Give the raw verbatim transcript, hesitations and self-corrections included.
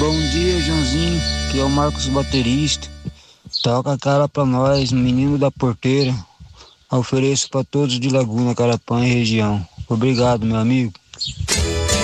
Bom dia, Joãozinho, que é o Marcos baterista. Toca a cara pra nós, menino da porteira. Ofereço pra todos de Laguna, Carapã e região. Obrigado, meu amigo.